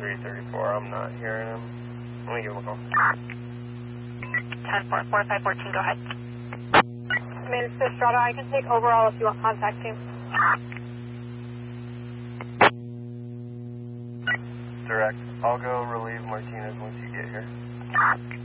334. I'm not hearing him. Let me give him a call. 10-4, 4514, go ahead. Miss Estrada, I can take overall if you want contact team. Direct. I'll go relieve Martinez once you get here.